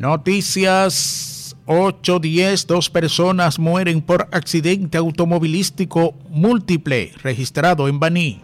Noticias 8:10. 2 personas mueren por accidente automovilístico múltiple registrado en Baní.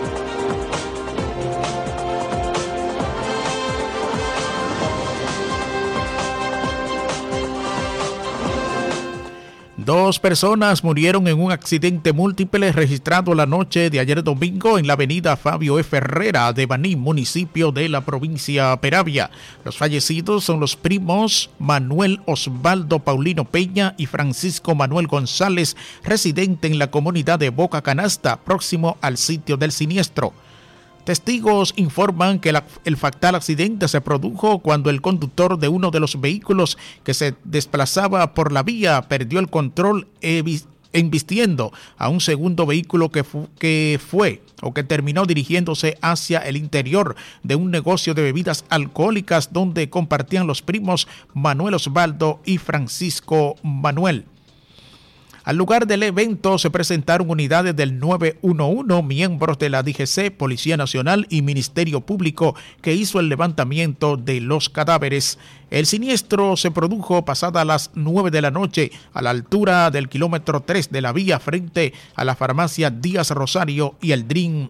Dos personas murieron en un accidente múltiple registrado la noche de ayer domingo en la avenida Fabio F. Herrera de Baní, municipio de la provincia Peravia. Los fallecidos son los primos Manuel Osvaldo Paulino Peña y Francisco Manuel González, residente en la comunidad de Boca Canasta, próximo al sitio del siniestro. Testigos informan que el fatal accidente se produjo cuando el conductor de uno de los vehículos que se desplazaba por la vía perdió el control embistiendo a un segundo vehículo que terminó dirigiéndose hacia el interior de un negocio de bebidas alcohólicas donde compartían los primos Manuel Osvaldo y Francisco Manuel. Al lugar del evento se presentaron unidades del 911, miembros de la DGC, Policía Nacional y Ministerio Público, que hizo el levantamiento de los cadáveres. El siniestro se produjo pasada las 9 de la noche a la altura del kilómetro 3 de la vía frente a la farmacia Díaz Rosario y el DRIN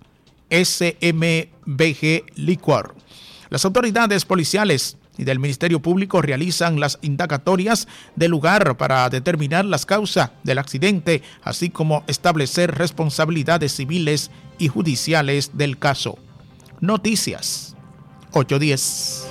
SMBG Liquor. Las autoridades policiales y del Ministerio Público realizan las indagatorias del lugar para determinar las causas del accidente, así como establecer responsabilidades civiles y judiciales del caso. Noticias 8:10.